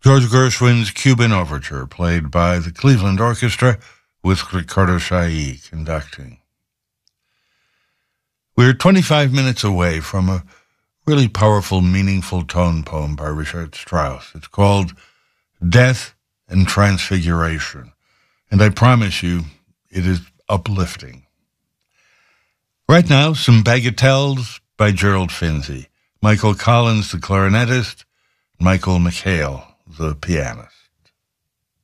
George Gershwin's Cuban Overture, played by the Cleveland Orchestra with Ricardo Chailly conducting. We're 25 minutes away from a really powerful, meaningful tone poem by Richard Strauss. It's called Death and Transfiguration, and I promise you it is uplifting. Right now, some bagatelles by Gerald Finzi, Michael Collins, the clarinetist, Michael McHale, the pianist.